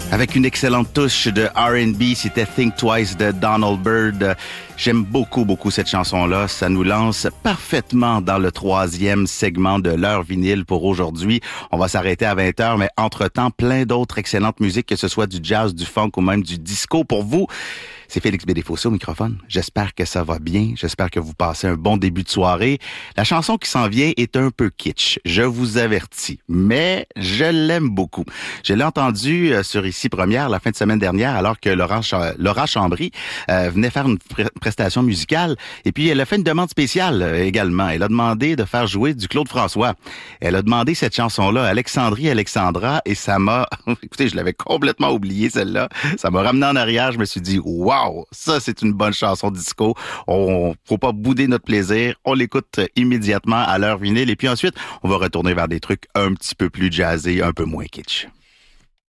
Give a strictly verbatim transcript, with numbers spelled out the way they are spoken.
Avec une excellente touche de R and B, c'était Think Twice de Donald Byrd. J'aime beaucoup, beaucoup cette chanson-là. Ça nous lance parfaitement dans le troisième segment de l'heure vinyle pour aujourd'hui. On va s'arrêter à vingt heures, mais entre-temps, plein d'autres excellentes musiques, que ce soit du jazz, du funk ou même du disco pour vous. C'est Félix Bédéfossé au microphone. J'espère que ça va bien. J'espère que vous passez un bon début de soirée. La chanson qui s'en vient est un peu kitsch, je vous avertis, mais je l'aime beaucoup. Je l'ai entendue sur Ici Première la fin de semaine dernière, alors que Laura, Ch- Laura Chambry euh, venait faire une pr- prestation musicale. Et puis, elle a fait une demande spéciale euh, également. Elle a demandé de faire jouer du Claude François. Elle a demandé cette chanson-là, Alexandrie Alexandra, et ça m'a... Écoutez, je l'avais complètement oublié, celle-là. Ça m'a ramené en arrière. Je me suis dit, wow! Wow, ça c'est une bonne chanson disco. On faut pas bouder notre plaisir. On l'écoute immédiatement à l'heure vinyle et puis ensuite on va retourner vers des trucs un petit peu plus jazzés, un peu moins kitsch.